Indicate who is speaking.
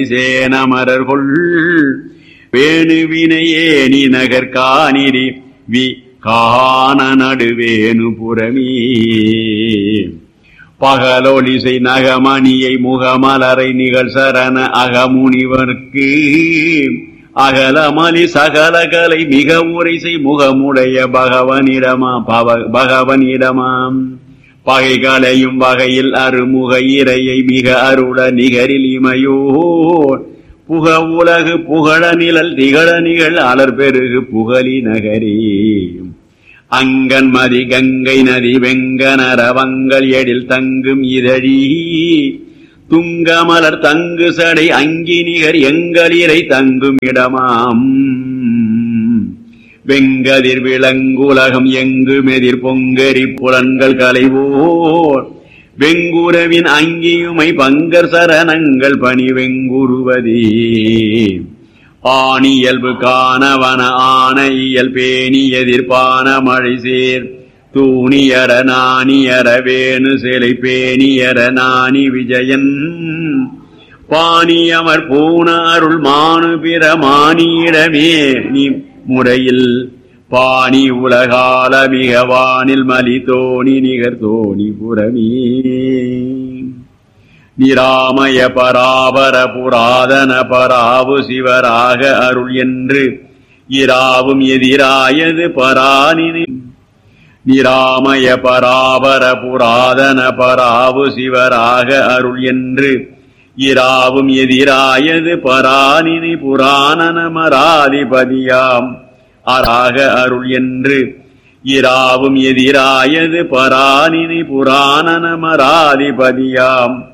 Speaker 1: சேனமரர்கொள் வேணுவினையேனி நகர்காணிரி we காண நடுவேணு புறமே பகலொலிசை நகமணியை முகமலரை நிகழ் சரண அகமுனிவர்க்கு அகலமலி சகலகலை மிக உரைசை முகமுடைய பகவனிடமாம் பகைகளையும் வகையில் அருமுக இறையை மிக அருள நிகரில் இமையோர் புக உலகு புகழ நிழல் திகழ நிகழ் அலர் பெருகு புகழி நகரே அங்கன் மதி கங்கை நதி வெங்கனரவங்கள் எழில் தங்கும் இதழி துங்கமலர் தங்கு சடை அங்கி நிகர் எங்களிரை தங்கும் இடமாம் வெங்கதிர் விளங்குலகம் எங்கும் எதிர் பொங்கரி புலன்கள் கலைவோர் வெங்குரவின் அங்கியுமை பங்கர் சரணங்கள் பணி வெங்குருவதே ஆணியல்பு காணவன ஆன இயல் பேணி எதிர்பான மழை சேர் தூணியர நாணியர வேணு சிலை பேணியர நாணி விஜயன் பாணியமர் பூண அருள் மானு பிற மானியிடமே நீ முறையில் பாணி உலகால மிக வானில் மலி தோணி நிகர் தோணி புறமே நிராமய பராபர புராதன பராவு சிவராக அருள் என்று இராவும் எதிராயது பரானினி நிராமய பராபர புராதன பராவு சிவராக அருள் என்று இராவும் எதிராயது பரானினி புராணனமராதிபதியாம் அராக அருள் என்று இராவும் எதிராயது பரானினி புராணனமராதிபதியாம்